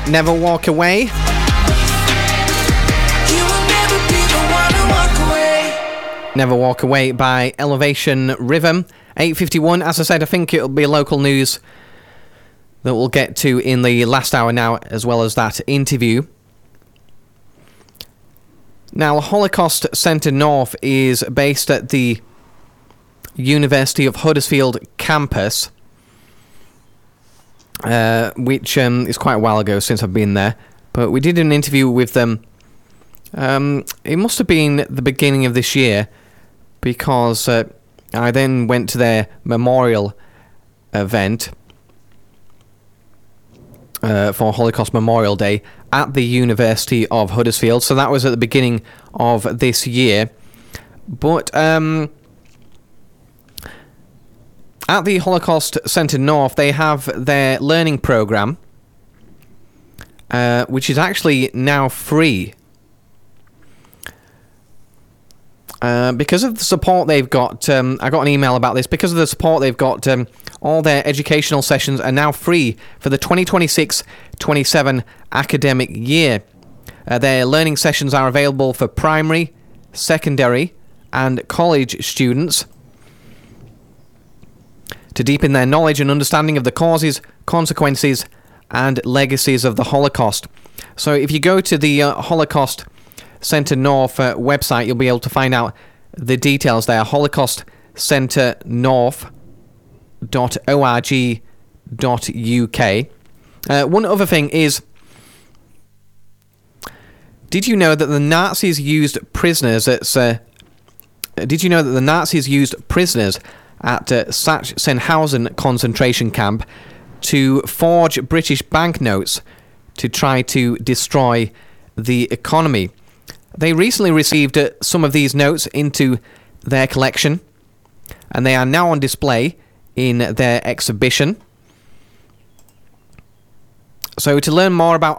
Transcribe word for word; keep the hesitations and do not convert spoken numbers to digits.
Never Walk Away. You will never be the one to walk away. Never Walk Away by Elevation Rhythm. eight fifty-one, as I said, I think it'll be local news that we'll get to in the last hour now, as well as that interview. Now, Holocaust Centre North is based at the University of Huddersfield campus, uh, which um, is quite a while ago since I've been there. But we did an interview with them. Um, it must have been the beginning of this year, because uh, I then went to their memorial event uh, for Holocaust Memorial Day at the University of Huddersfield. So that was at the beginning of this year. But um, at the Holocaust Centre North, they have their learning programme, uh, which is actually now free. Uh, because of the support they've got, um, I got an email about this, because of the support they've got, um, all their educational sessions are now free for the twenty twenty-six twenty-seven academic year. Uh, their learning sessions are available for primary, secondary and college students to deepen their knowledge and understanding of the causes, consequences and legacies of the Holocaust. So if you go to the uh, Holocaust Centre North uh, website, you'll be able to find out the details there. holocaust centre north dot org dot U K. Uh, one other thing is, did you know that the Nazis used prisoners at uh, did you know that the Nazis used prisoners at uh, Sachsenhausen concentration camp to forge British banknotes to try to destroy the economy? They recently received uh, some of these notes into their collection, and they are now on display in their exhibition. So to learn more about